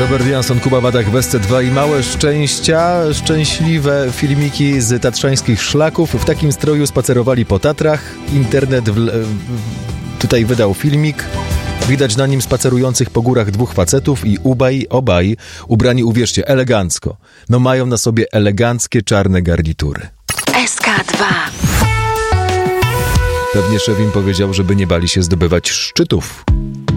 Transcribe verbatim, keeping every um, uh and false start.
Robert Jansson, Kuba Wadach, B S C dwa i małe szczęścia, szczęśliwe filmiki z tatrzańskich szlaków. W takim stroju spacerowali po Tatrach. Internet w, tutaj wydał filmik. Widać na nim spacerujących po górach dwóch facetów i ubaj, obaj ubrani, uwierzcie, elegancko. No mają na sobie eleganckie czarne garnitury. S K dwa. Pewnie szef im powiedział, żeby nie bali się zdobywać szczytów.